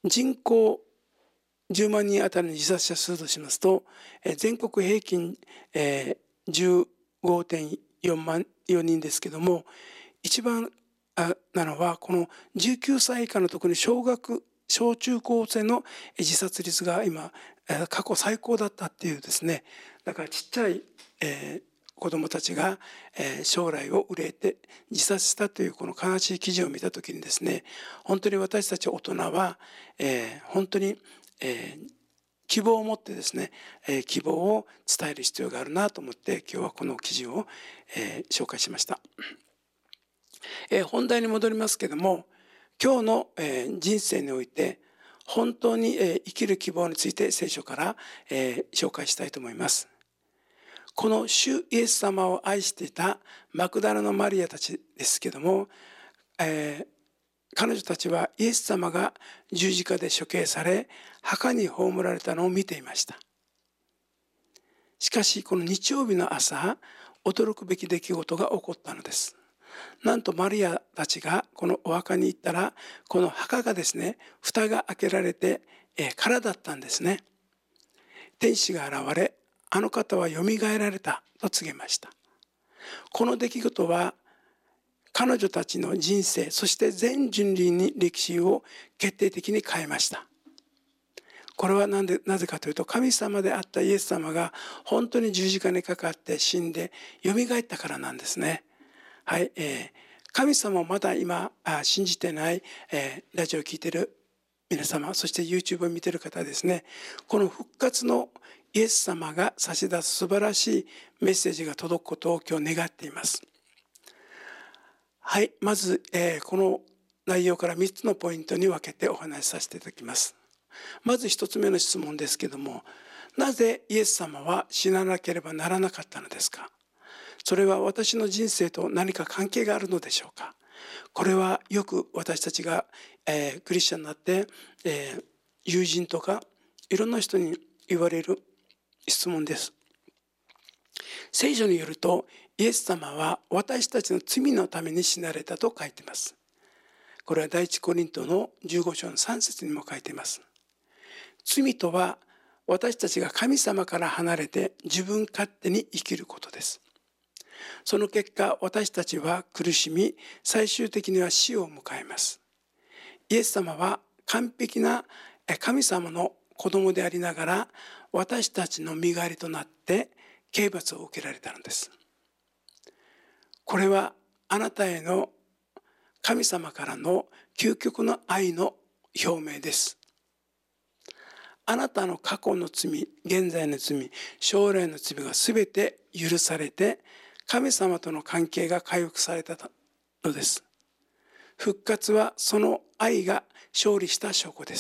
人口10万人あたりの自殺者数としますと、全国平均、15.4 人ですけども、一番なのはこの19歳以下の特に小中高生の自殺率が今過去最高だったっていうですね。だからちっちゃい、子どもたちが将来を憂えて自殺したというこの悲しい記事を見たときにですね、本当に私たち大人は本当に希望を持ってですね、希望を伝える必要があるなと思って今日はこの記事を紹介しました。本題に戻りますけども、今日の人生において本当に生きる希望について聖書から紹介したいと思います。この主イエス様を愛していたマクダラのマリアたちですけども、彼女たちはイエス様が十字架で処刑され墓に葬られたのを見ていました。しかしこの日曜日の朝、驚くべき出来事が起こったのです。なんとマリアたちがこのお墓に行ったら、この墓がですね、蓋が開けられて空だったんですね。天使が現れ、あの方はよみがえられたと告げました。この出来事は彼女たちの人生、そして全人類に歴史を決定的に変えました。これはなぜかというと、神様であったイエス様が本当に十字架にかかって死んでよみがえったからなんですね。はい、神様をまだ今信じてない、ラジオを聞いている皆様、そして YouTube を見ている方ですね、この復活のイエス様が差し出す素晴らしいメッセージが届くことを今日願っています。はい、まず、この内容から3つのポイントに分けてお話しさせていただきます。まず1つ目の質問ですけども、なぜイエス様は死ななければならなかったのですか？それは私の人生と何か関係があるのでしょうか？これはよく私たちが、クリスチャンになって、友人とかいろんな人に言われる質問です。聖書によると、イエス様は私たちの罪のために死なれたと書いています。これは第一コリントの15章の3節にも書いています。罪とは私たちが神様から離れて自分勝手に生きることです。その結果、私たちは苦しみ、最終的には死を迎えます。イエス様は完璧な神様の子供でありながら、私たちの身代わりとなって刑罰を受けられたのです。これはあなたへの神様からの究極の愛の表明です。あなたの過去の罪、現在の罪、将来の罪がすべて許されて、神様との関係が回復されたのです。復活はその愛が勝利した証拠です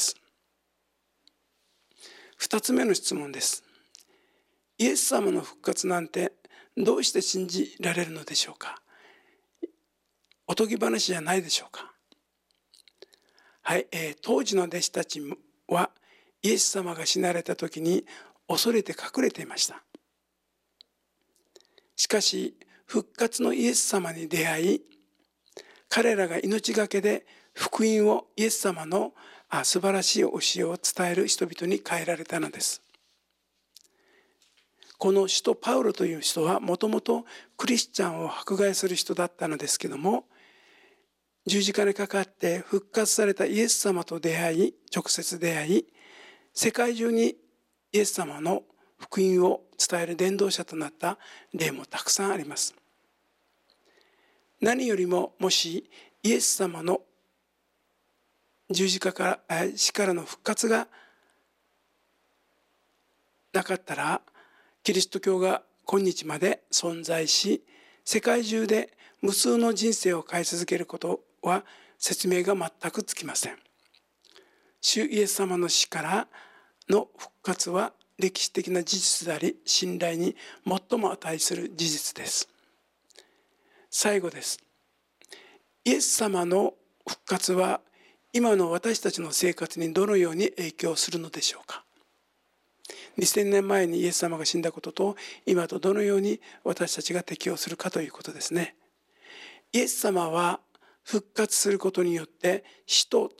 。2つ目の質問です。イエス様の復活なんてどうして信じられるのでしょうか？おとぎ話じゃないでしょうか？はい、当時の弟子たちはイエス様が死なれた時に恐れて隠れていました。しかし復活のイエス様に出会い、彼らが命がけで福音を、イエス様の素晴らしい教えを伝える人々に変えられたのです。この使徒パウロという人はもともとクリスチャンを迫害する人だったのですけども、十字架にかかって復活されたイエス様と出会い、直接出会い、世界中にイエス様の福音を伝える伝道者となった例もたくさんあります。何よりも、もしイエス様の十字架から死からの復活がなかったら、キリスト教が今日まで存在し、世界中で無数の人生を変え続けることは説明が全くつきません。主イエス様の死からの復活は歴史的な事実であり、信頼に最も値する事実です。最後です。イエス様の復活は今の私たちの生活にどのように影響するのでしょうか。2000年前にイエス様が死んだことと今とどのように私たちが適応するかということですね。イエス様は復活することによって死と